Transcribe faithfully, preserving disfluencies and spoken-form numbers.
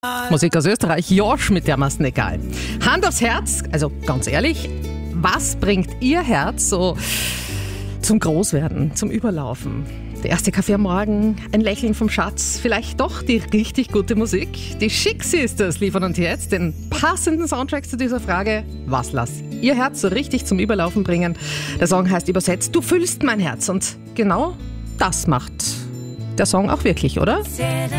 Musik aus Österreich, Josh mit dermaßen egal. Hand aufs Herz, also ganz ehrlich, was bringt Ihr Herz so zum Großwerden, zum Überlaufen? Der erste Kaffee am Morgen, ein Lächeln vom Schatz, vielleicht doch die richtig gute Musik? Die Chic Sisters liefern uns jetzt den passenden Soundtrack zu dieser Frage. Was lässt Ihr Herz so richtig zum Überlaufen bringen? Der Song heißt übersetzt, du füllst mein Herz. Und genau das macht der Song auch wirklich, oder? Said